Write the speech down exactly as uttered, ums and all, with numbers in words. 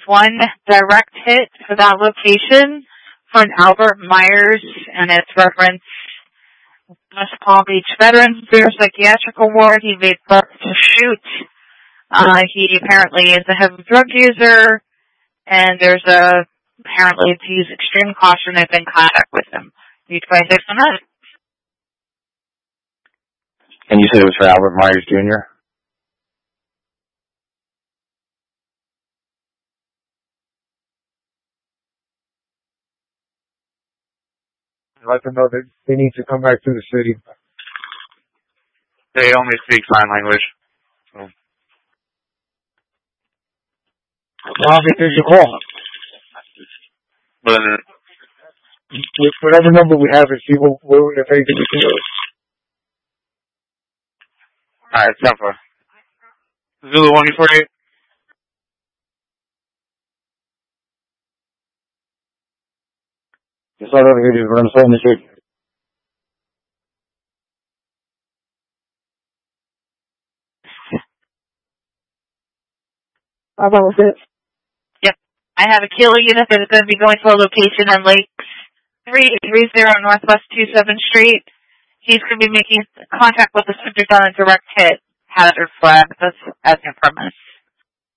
one direct hit for that location for an Albert Myers, and it's reference West Palm Beach Veterans Bureau Psychiatric Award. He made threats to shoot. Uh, he apparently is a heavy drug user, and there's a, apparently to use extreme caution, they've been in contact with him. You twenty-six on that? And you said it was for Albert Myers Junior? Let them know that they need to come back to the city. They only speak sign language. So. Well, because you call. But with whatever number we have, and see what we're going to take to the alright, ten four. Zulu one forty-eight. Just right over here, just run straight in the street. How about with it? Yep. I have a kilo unit that is going to be going to a location in Lakes three thirty Northwest twenty-seventh Street. He's going to be making contact with the subject on a direct hit hazard flag. That's as your premise.